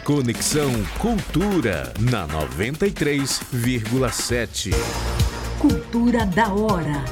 Conexão Cultura na 93,7. Cultura da hora.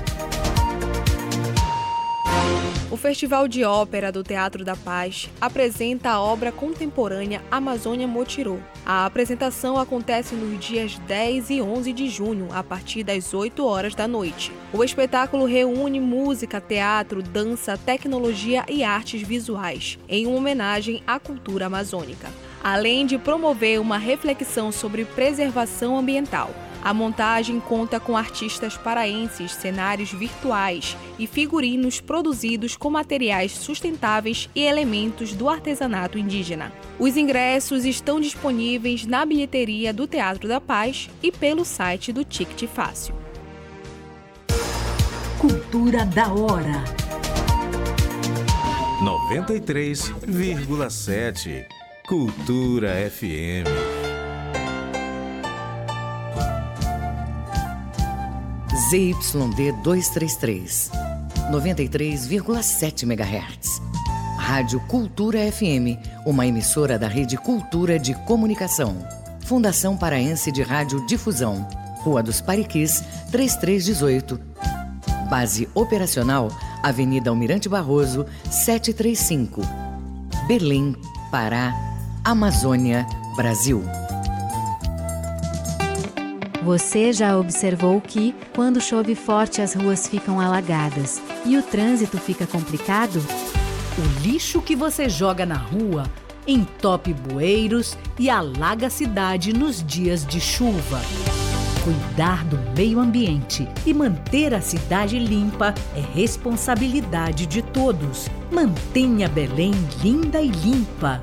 O Festival de Ópera do Teatro da Paz apresenta a obra contemporânea Amazônia Motirô. A apresentação acontece nos dias 10 e 11 de junho, a partir das 8 horas da noite. O espetáculo reúne música, teatro, dança, tecnologia e artes visuais, em uma homenagem à cultura amazônica. Além de promover uma reflexão sobre preservação ambiental, a montagem conta com artistas paraenses, cenários virtuais e figurinos produzidos com materiais sustentáveis e elementos do artesanato indígena. Os ingressos estão disponíveis na bilheteria do Teatro da Paz e pelo site do Ticket Fácil. Cultura da hora. 93,7. Cultura FM. ZYD 233, 93,7 MHz. Rádio Cultura FM, uma emissora da Rede Cultura de Comunicação. Fundação Paraense de Rádio Difusão. Rua dos Pariquis, 3318. Base operacional, Avenida Almirante Barroso, 735. Belém, Pará, Amazônia, Brasil. Você já observou que, quando chove forte, as ruas ficam alagadas e o trânsito fica complicado? O lixo que você joga na rua entope bueiros e alaga a cidade nos dias de chuva. Cuidar do meio ambiente e manter a cidade limpa é responsabilidade de todos. Mantenha Belém linda e limpa.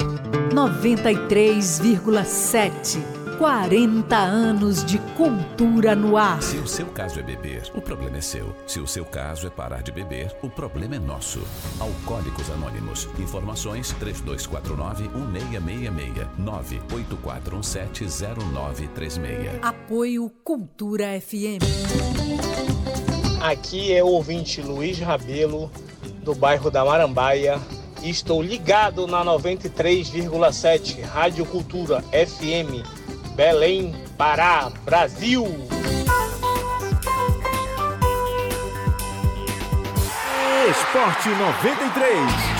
93,7. 40 anos de cultura no ar. Se o seu caso é beber, o problema é seu. Se o seu caso é parar de beber, o problema é nosso. Alcoólicos Anônimos. Informações 3249-1666. 984170936. Apoio Cultura FM. Aqui é o ouvinte Luiz Rabelo, do bairro da Marambaia. Estou ligado na 93,7 Rádio Cultura FM, Belém, Pará, Brasil. Esporte 93.